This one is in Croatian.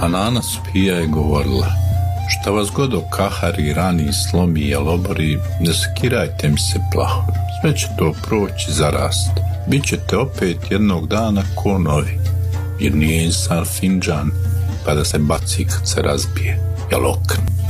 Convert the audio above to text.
A Nana spija je govorila: šta vas god okahari, rani, slomi i obori, ne skirajte mi se plaho. Sve će to proći, zarast. Bićete opet jednog dana ko novi. Jer nije insan finđan pa da se baci kad se razbije. Jel okn?